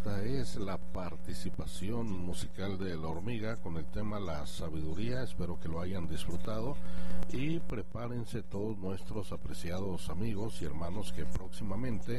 esta es la participación musical de La Hormiga con el tema La Sabiduría. Espero que lo hayan disfrutado y prepárense todos nuestros apreciados amigos y hermanos que próximamente